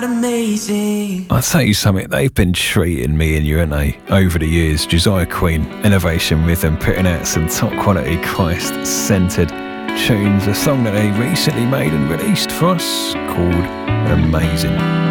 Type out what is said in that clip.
amazing. I'll tell you something, they've been treating me and you, haven't they, over the years. Josiah Queen, Innovation Rhythm, putting out some top quality Christ-centred tunes. A song that they recently made and released for us called Amazing.